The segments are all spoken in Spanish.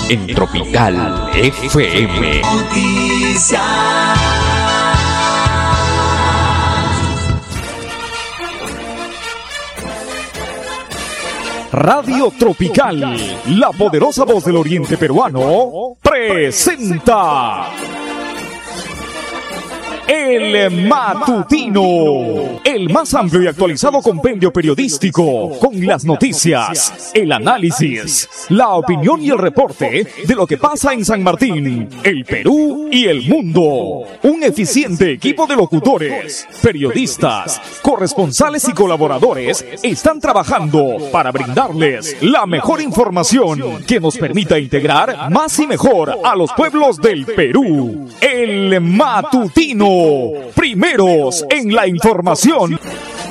en Tropical FM. Radio Tropical, la poderosa voz del oriente peruano, presenta El Matutino, el más amplio y actualizado compendio periodístico con las noticias, el análisis, la opinión y el reporte de lo que pasa en San Martín, el Perú y el mundo. Un eficiente equipo de locutores, periodistas, corresponsales y colaboradores están trabajando para brindarles la mejor información que nos permita integrar más y mejor a los pueblos del Perú. El Matutino, primeros en la información.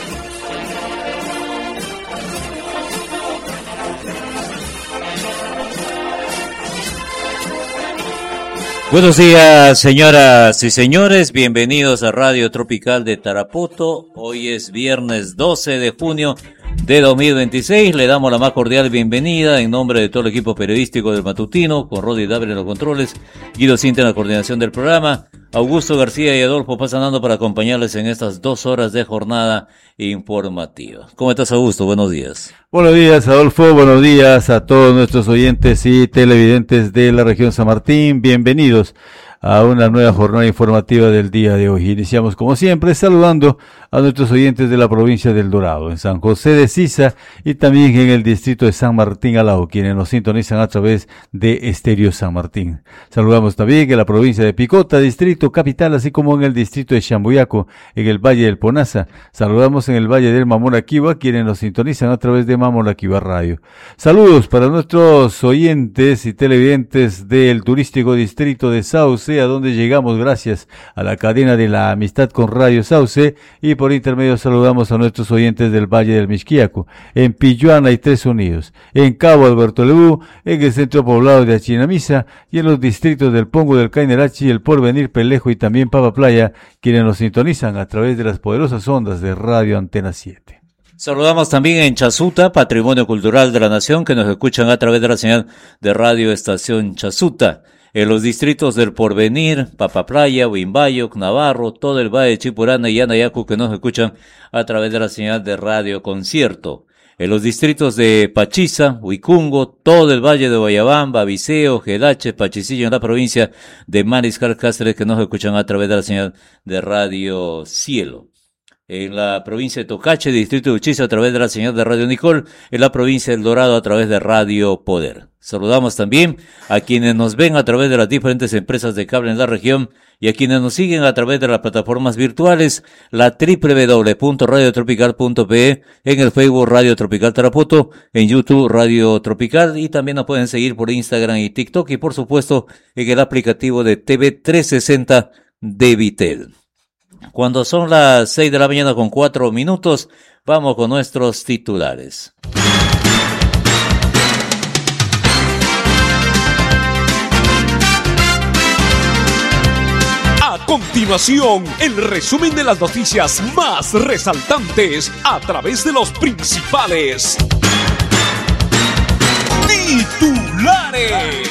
Buenos días, señoras y señores, bienvenidos a Radio Tropical de Tarapoto. Hoy es viernes 12 de junio de 2026. Le damos la más cordial bienvenida en nombre de todo el equipo periodístico del Matutino, con Rodi Dávila en los controles, Guido Cinta en la coordinación del programa, Augusto García y Adolfo Pasanando para acompañarles en estas 2 horas de jornada informativa. ¿Cómo estás, Augusto? Buenos días. Buenos días, Adolfo. Buenos días a todos nuestros oyentes y televidentes de la región San Martín. Bienvenidos a una nueva jornada informativa del día de hoy. Iniciamos como siempre saludando a nuestros oyentes de la provincia del Dorado, en San José de Sisa y también en el distrito de San Martín Alao, quienes nos sintonizan a través de Estéreo San Martín. Saludamos también en la provincia de Picota, distrito capital, así como en el distrito de Chambuyaco, en el Valle del Ponaza. Saludamos en el Valle del Mamonaquiba, quienes nos sintonizan a través de Mamonaquiba Radio. Saludos para nuestros oyentes y televidentes del turístico distrito de Sauce, a donde llegamos gracias a la cadena de la amistad con Radio Sauce, y por intermedio saludamos a nuestros oyentes del Valle del Mixquiaco, en Pilluana y Tres Unidos, en Cabo Alberto Leú, en el centro poblado de Achinamisa y en los distritos del Pongo del Cainerachi, El Porvenir, Pelejo y también Papa Playa, quienes nos sintonizan a través de las poderosas ondas de Radio Antena 7. Saludamos también en Chasuta, Patrimonio Cultural de la Nación, que nos escuchan a través de la señal de Radio Estación Chasuta. En los distritos del Porvenir, Papaplaya, Huimbayo, Navarro, todo el Valle de Chipurana y Anayacu, que nos escuchan a través de la señal de Radio Concierto. En los distritos de Pachiza, Huicungo, todo el Valle de Guayabamba, Viseo, Gelache, Pachicillo, en la provincia de Mariscal Cáceres, que nos escuchan a través de la señal de Radio Cielo. En la provincia de Tocache, distrito de Uchiza, a través de la señal de Radio Nicol, en la provincia del Dorado, a través de Radio Poder. Saludamos también a quienes nos ven a través de las diferentes empresas de cable en la región y a quienes nos siguen a través de las plataformas virtuales, la www.radiotropical.pe, en el Facebook Radio Tropical Tarapoto, en YouTube Radio Tropical, y también nos pueden seguir por Instagram y TikTok, y por supuesto en el aplicativo de TV 360 de Vitel. Cuando son las 6 de la mañana con 4 minutos, vamos con nuestros titulares. A continuación, el resumen de las noticias más resaltantes a través de los principales titulares.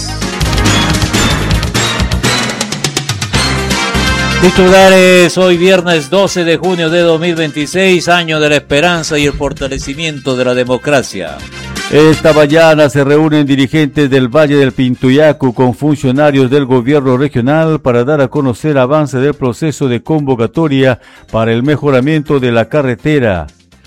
Titulares hoy viernes 12 de junio de 2026, año de la esperanza y el fortalecimiento de la democracia. Esta mañana se reúnen dirigentes del Valle del Pintuyacu con funcionarios del gobierno regional para dar a conocer avance del proceso de convocatoria para el mejoramiento de la carretera.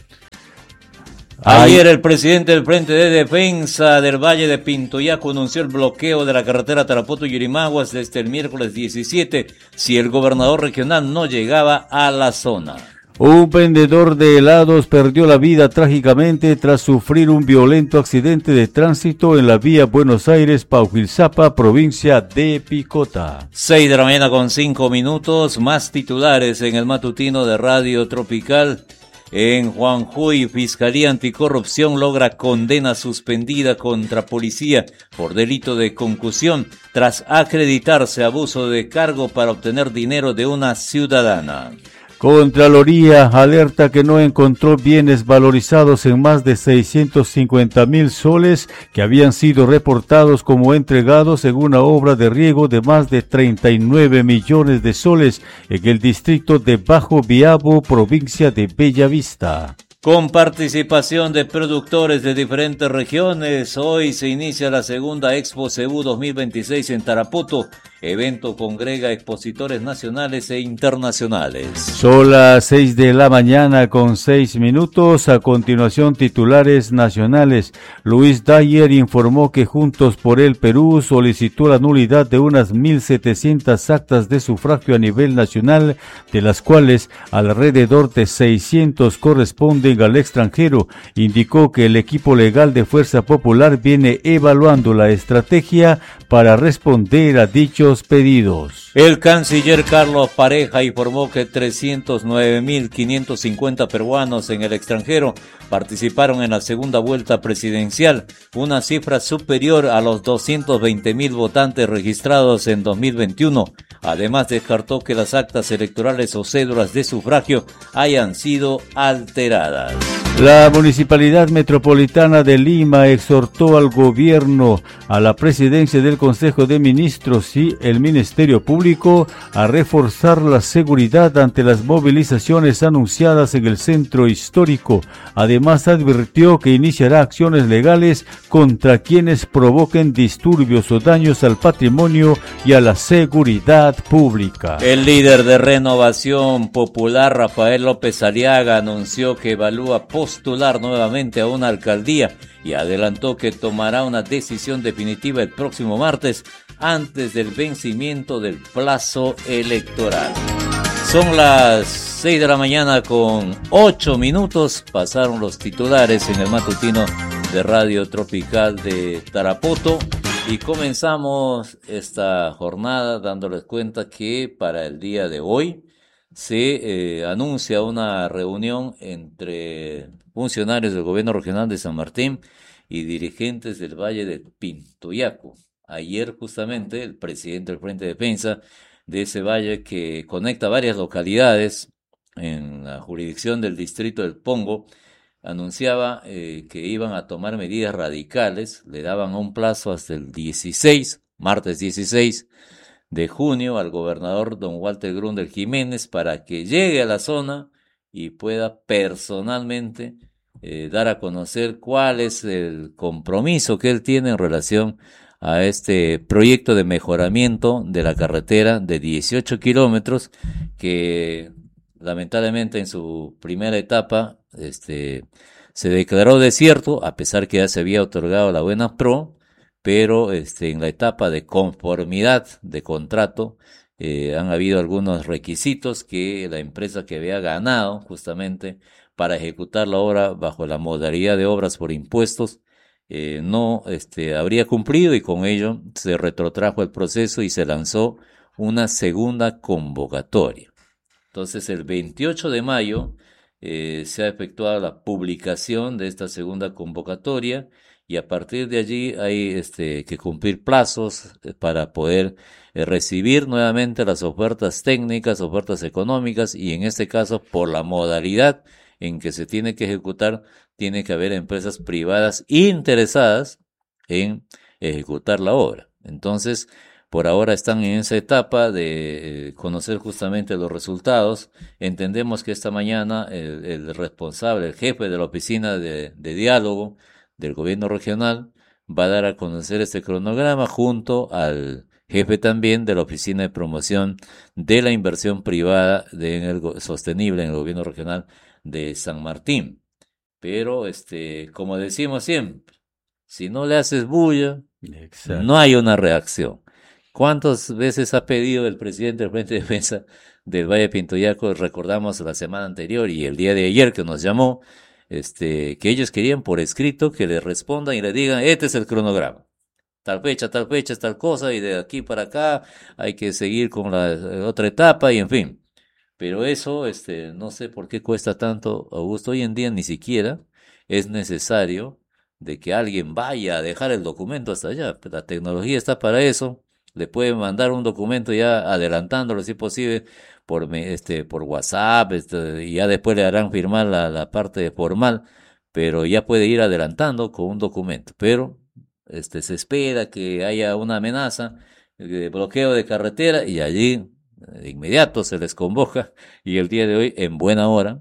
Ayer el presidente del Frente de Defensa del Valle de Pintuyacu anunció el bloqueo de la carretera Tarapoto-Yurimaguas desde el miércoles 17 si el gobernador regional no llegaba a la zona. Un vendedor de helados perdió la vida trágicamente tras sufrir un violento accidente de tránsito en la vía Buenos Aires-Pauquilzapa, provincia de Picota. 6 de la mañana con 5 minutos, más titulares en el matutino de Radio Tropical. En Juanjuy, Fiscalía Anticorrupción logra condena suspendida contra policía por delito de concusión tras acreditarse abuso de cargo para obtener dinero de una ciudadana. Contraloría alerta que no encontró bienes valorizados en más de 650.000 soles que habían sido reportados como entregados en una obra de riego de más de 39 millones de soles en el distrito de Bajo Biabo, provincia de Bellavista. Con participación de productores de diferentes regiones, hoy se inicia la segunda Expo Cebú 2026 en Tarapoto. Evento congrega expositores nacionales e internacionales. Son las 6 de la mañana con 6 minutos. A continuación, titulares nacionales. Luis Dayer informó que Juntos por el Perú solicitó la nulidad de unas 1.700 actas de sufragio a nivel nacional, de las cuales alrededor de 600 corresponden al extranjero. Indicó que el equipo legal de Fuerza Popular viene evaluando la estrategia para responder a dichos pedidos. El canciller Carlos Pareja informó que 309.550 peruanos en el extranjero participaron en la segunda vuelta presidencial, una cifra superior a los 220.000 votantes registrados en 2021. Además, descartó que las actas electorales o cédulas de sufragio hayan sido alteradas. La Municipalidad Metropolitana de Lima exhortó al gobierno, a la presidencia del Consejo de Ministros y el Ministerio Público a reforzar la seguridad ante las movilizaciones anunciadas en el centro histórico. Además, advirtió que iniciará acciones legales contra quienes provoquen disturbios o daños al patrimonio y a la seguridad pública. El líder de Renovación Popular, Rafael López Aliaga, anunció que evalúa postular nuevamente a una alcaldía y adelantó que tomará una decisión definitiva el próximo martes antes del vencimiento del plazo electoral. Son las 6 de la mañana con 8 minutos. Pasaron los titulares en el matutino de Radio Tropical de Tarapoto y comenzamos esta jornada dándoles cuenta que para el día de hoy se anuncia una reunión entre funcionarios del gobierno regional de San Martín y dirigentes del Valle del Pintuyacu. Ayer justamente el presidente del Frente de Defensa de ese valle, que conecta varias localidades en la jurisdicción del distrito del Pongo, anunciaba que iban a tomar medidas radicales. Le daban un plazo hasta el martes 16 de junio al gobernador don Walter Grundel Jiménez para que llegue a la zona y pueda personalmente dar a conocer cuál es el compromiso que él tiene en relación a este proyecto de mejoramiento de la carretera de 18 kilómetros que lamentablemente en su primera etapa se declaró desierto, a pesar que ya se había otorgado la buena pro, pero en la etapa de conformidad de contrato han habido algunos requisitos que la empresa que había ganado justamente para ejecutar la obra bajo la modalidad de obras por impuestos no habría cumplido, y con ello se retrotrajo el proceso y se lanzó una segunda convocatoria. Entonces el 28 de mayo se ha efectuado la publicación de esta segunda convocatoria y a partir de allí hay que cumplir plazos para poder recibir nuevamente las ofertas técnicas, ofertas económicas, y en este caso por la modalidad en que se tiene que ejecutar, tiene que haber empresas privadas interesadas en ejecutar la obra. Entonces, por ahora están en esa etapa de conocer justamente los resultados. Entendemos que esta mañana el responsable, el jefe de la oficina de diálogo del gobierno regional, va a dar a conocer este cronograma junto al jefe también de la oficina de promoción de la inversión privada sostenible en el gobierno regional de San Martín. Pero, como decimos siempre, si no le haces bulla, exacto, no hay una reacción. ¿Cuántas veces ha pedido el presidente del Frente de Defensa del Valle de Pintuyacu? Recordamos la semana anterior y el día de ayer que nos llamó, que ellos querían por escrito que le respondan y le digan, este es el cronograma. Tal fecha, es tal cosa, y de aquí para acá hay que seguir con la otra etapa, y en fin. Pero eso, no sé por qué cuesta tanto, Augusto. Hoy en día ni siquiera es necesario de que alguien vaya a dejar el documento hasta allá. La tecnología está para eso. le puede mandar un documento ya adelantándolo, si es posible, por WhatsApp, y ya después le harán firmar la parte formal, pero ya puede ir adelantando con un documento. Pero se espera que haya una amenaza de bloqueo de carretera y allí de inmediato se les convoca, y el día de hoy, en buena hora,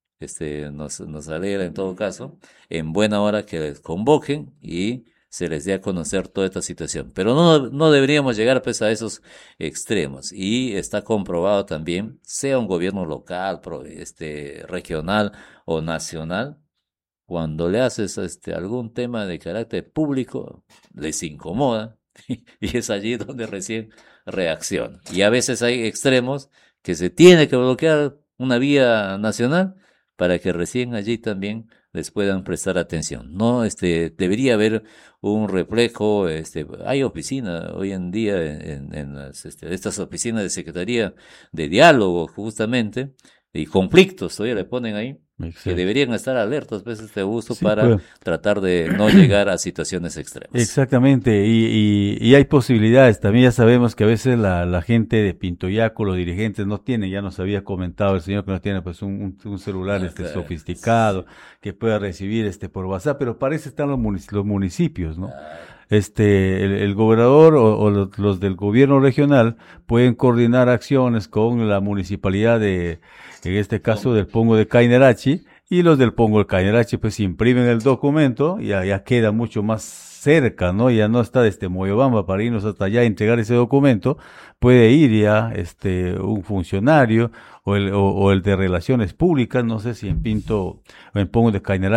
nos alegra en todo caso, en buena hora que les convoquen y se les dé a conocer toda esta situación. Pero no deberíamos llegar pues a esos extremos, y está comprobado también, sea un gobierno local, regional o nacional, cuando le haces algún tema de carácter público, les incomoda y es allí donde recién reacciona. Y a veces hay extremos que se tiene que bloquear una vía nacional para que recién allí también les puedan prestar atención. No, debería haber un reflejo. Hay oficinas hoy en día en estas oficinas de Secretaría de Diálogo, justamente, y conflictos, todavía le ponen ahí, Exacto. Que deberían estar alertas pues, uso Sí, para tratar de no llegar a situaciones extremas. Exactamente, y hay posibilidades. También ya sabemos que a veces la gente de Pintoyaco, los dirigentes no tienen, ya nos había comentado el señor que no tiene pues un celular Claro. sofisticado que pueda recibir por WhatsApp, pero parece están los municipios, ¿no? Claro. El gobernador o los del gobierno regional pueden coordinar acciones con la municipalidad en este caso del Pongo de Cainarachi, y los del Pongo de Cainarachi pues imprimen el documento y ya queda mucho más cerca, ¿no? Ya no está desde Moyobamba para irnos hasta allá a entregar ese documento, puede ir ya un funcionario o el de Relaciones Públicas, no sé si en Pinto o en Pongo de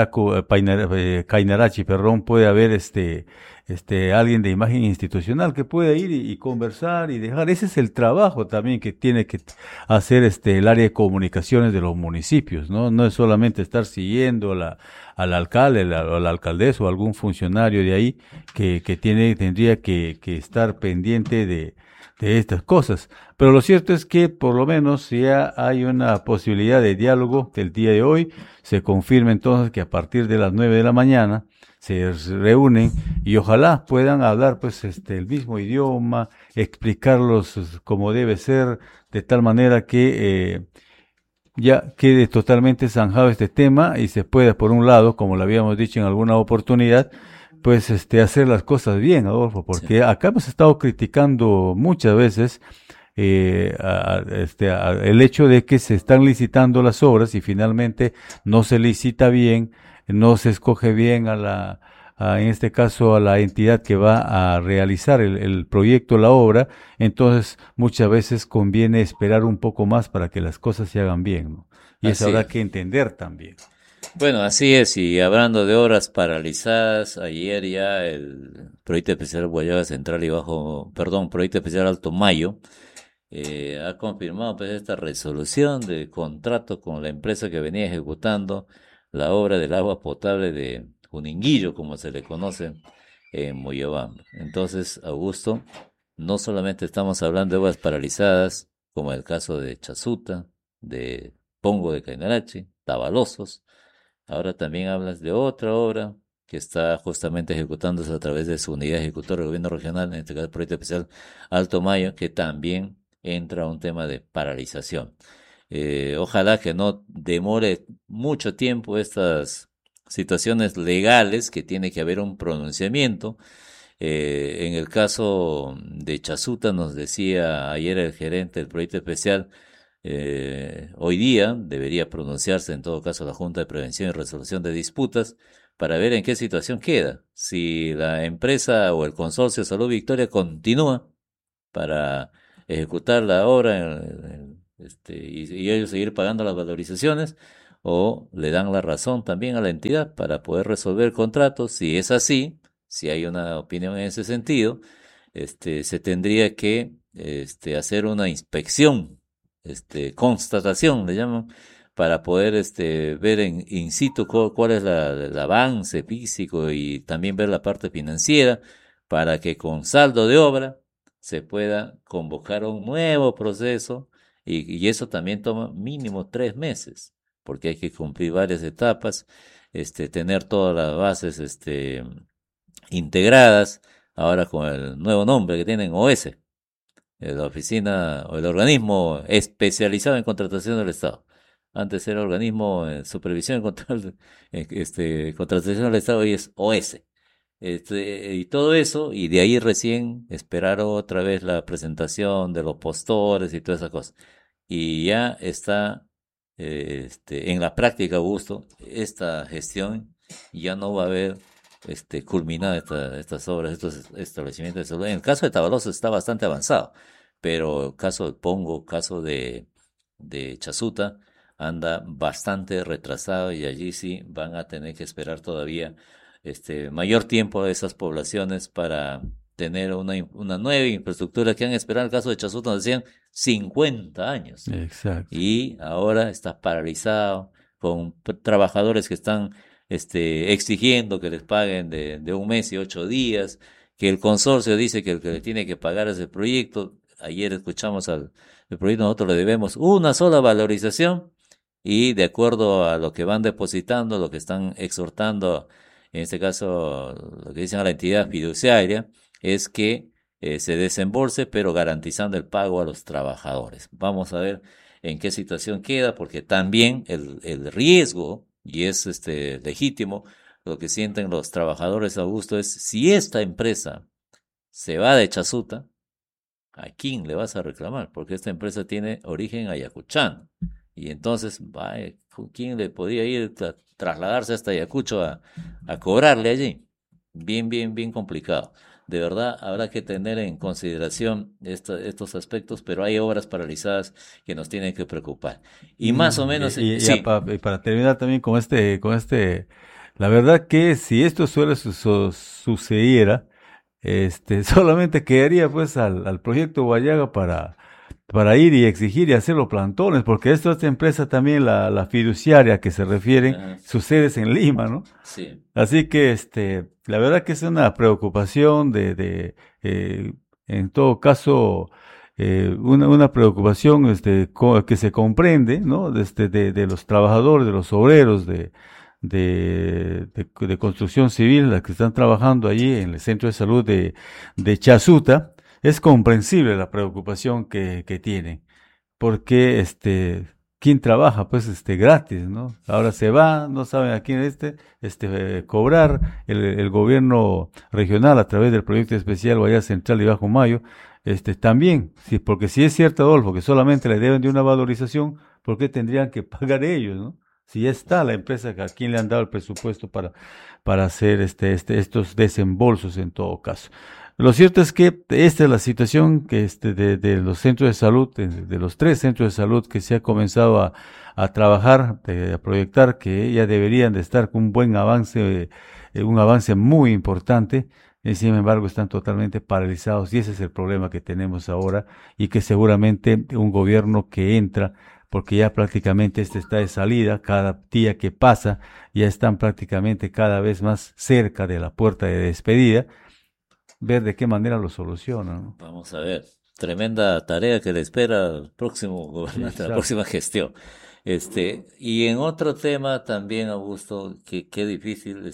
Cainarachi, perdón, puede haber alguien de imagen institucional que pueda ir y conversar y dejar. Ese es el trabajo también que tiene que hacer el área de comunicaciones de los municipios, ¿no? No es solamente estar siguiendo al alcalde o la alcaldesa o algún funcionario de ahí que tendría que estar pendiente de estas cosas. Pero lo cierto es que por lo menos ya hay una posibilidad de diálogo del día de hoy. Se confirma entonces que a partir de las 9 de la mañana se reúnen y ojalá puedan hablar pues el mismo idioma, explicarlos como debe ser, de tal manera que ya quede totalmente zanjado este tema y se pueda, por un lado, como lo habíamos dicho en alguna oportunidad, pues hacer las cosas bien, Adolfo, porque acá hemos estado criticando muchas veces el hecho de que se están licitando las obras y finalmente no se licita bien, no se escoge bien en este caso a la entidad que va a realizar el proyecto, la obra. Entonces muchas veces conviene esperar un poco más para que las cosas se hagan bien, ¿no? Y eso habrá que entender también. Bueno, así es, y hablando de obras paralizadas, ayer ya el Proyecto Especial Guayaba Central Proyecto Especial Alto Mayo, ha confirmado pues esta resolución de contrato con la empresa que venía ejecutando la obra del agua potable de Juninguillo, como se le conoce en Moyobamba. Entonces, Augusto, no solamente estamos hablando de obras paralizadas, como el caso de Chasuta, de Pongo de Cainarachi, Tabalosos. Ahora también hablas de otra obra que está justamente ejecutándose a través de su unidad ejecutora del gobierno regional, en este caso el Proyecto Especial Alto Mayo, que también entra a un tema de paralización. Ojalá que no demore mucho tiempo estas situaciones legales, que tiene que haber un pronunciamiento. En el caso de Chasuta, nos decía ayer el gerente del proyecto especial, hoy día debería pronunciarse en todo caso la Junta de Prevención y Resolución de Disputas para ver en qué situación queda. Si la empresa o el consorcio Salud Victoria continúa para ejecutar la obra y ellos seguir pagando las valorizaciones, o le dan la razón también a la entidad para poder resolver contratos. Si es así, si hay una opinión en ese sentido, se tendría que hacer una inspección, constatación, le llaman, para poder ver in situ cuál es el avance físico y también ver la parte financiera, para que con saldo de obra se pueda convocar un nuevo proceso, y eso también toma mínimo 3 meses, porque hay que cumplir varias etapas, tener todas las bases integradas, ahora con el nuevo nombre que tienen, OS, la oficina o el organismo especializado en contratación del Estado. Antes era organismo de supervisión y control, contratación del Estado, y es OS. Y todo eso, y de ahí recién esperar otra vez la presentación de los postores y todas esas cosas. Y ya está en la práctica, Augusto, esta gestión ya no va a haber culminada estas obras, estos establecimientos de salud. En el caso de Tabalos está bastante avanzado, pero caso de Pongo, caso de Chasuta, anda bastante retrasado y allí sí van a tener que esperar todavía mayor tiempo a esas poblaciones para tener una nueva infraestructura que han esperado. En el caso de Chasuta nos decían 50 años. Exacto. Y ahora está paralizado con trabajadores que están exigiendo que les paguen de 1 mes y 8 días, que el consorcio dice que el que le tiene que pagar es el proyecto. Ayer escuchamos el proyecto, nosotros le debemos una sola valorización y de acuerdo a lo que van depositando, lo que están exhortando, en este caso lo que dicen a la entidad fiduciaria, es que se desembolse, pero garantizando el pago a los trabajadores. Vamos a ver en qué situación queda, porque también el riesgo, y es legítimo, lo que sienten los trabajadores, Augusto, es si esta empresa se va de Chasuta, ¿a quién le vas a reclamar? Porque esta empresa tiene origen Ayacuchano. Y entonces, ¿quién le podía ir trasladarse hasta Ayacucho a cobrarle allí? Bien complicado. De verdad, habrá que tener en consideración estos aspectos, pero hay obras paralizadas que nos tienen que preocupar. Y más o menos, Ya sí. para terminar también la verdad que si esto sucediera, solamente quedaría pues al proyecto Guayaga para ir y exigir y hacer los plantones, porque esta empresa también, la fiduciaria que se refieren, Ajá, su sede es en Lima, ¿no? sí. Así que la verdad que es una preocupación en todo caso, una preocupación que se comprende, ¿no? De los trabajadores, de los obreros de construcción civil, las que están trabajando allí en el centro de salud de Chasuta. Es comprensible la preocupación que tienen, porque quién trabaja pues gratis, ¿no? Ahora se va, no saben a quién cobrar. El gobierno regional a través del proyecto especial Guayas Central y Bajo Mayo, también, sí, porque si es cierto, Adolfo, que solamente le deben de una valorización, ¿por qué tendrían que pagar ellos, no? Si ya está la empresa, ¿a quién le han dado el presupuesto para hacer estos desembolsos en todo caso? Lo cierto es que esta es la situación que de los centros de salud, de los 3 centros de salud que se ha comenzado a trabajar, a proyectar, que ya deberían de estar con un buen avance, un avance muy importante, y sin embargo están totalmente paralizados, y ese es el problema que tenemos ahora, y que seguramente un gobierno que entra, porque ya prácticamente está de salida, cada día que pasa ya están prácticamente cada vez más cerca de la puerta de despedida, ver de qué manera lo solucionan, ¿no? Vamos a ver. Tremenda tarea que le espera al próximo Sí, gobernante, a la exacto. próxima gestión. Y en otro tema también, Augusto, que qué difícil,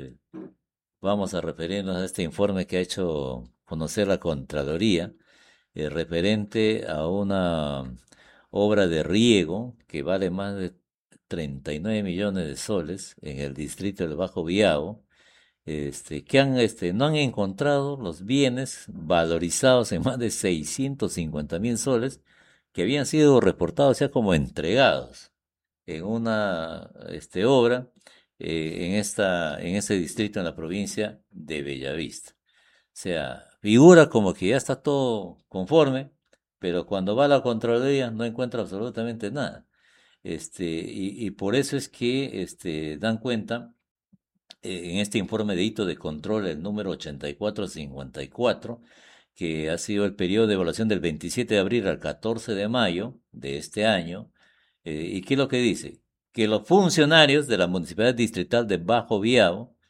vamos a referirnos a este informe que ha hecho conocer la Contraloría, referente a una obra de riego que vale más de 39 millones de soles en el distrito del Bajo Biao, que no han encontrado los bienes valorizados en más de 650.000 soles que habían sido reportados ya como entregados en una obra en ese distrito en la provincia de Bellavista. O sea, figura como que ya está todo conforme, pero cuando va a la Contraloría no encuentra absolutamente nada. Y por eso es que dan cuenta en este informe de hito de control, el número 8454, que ha sido el periodo de evaluación del 27 de abril al 14 de mayo de este año. ¿Y qué es lo que dice? Que los funcionarios de la Municipalidad Distrital de Bajo Biao